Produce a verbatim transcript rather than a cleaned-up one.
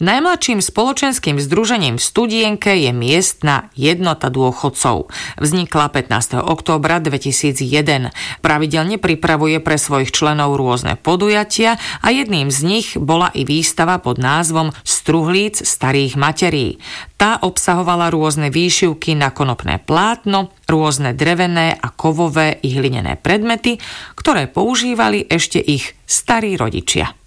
Najmladším spoločenským združením v Studienke je miestna Jednota dôchodcov. Vznikla pätnásteho októbra dvetisícjeden. Pravidelne pripravuje pre svojich členov rôzne podujatia a jedným z nich bola i výstava pod názvom Struhlíc starých materí. Tá obsahovala rôzne výšivky na konopné plátno, rôzne drevené a kovové i hlinené predmety, ktoré používali ešte ich starí rodičia.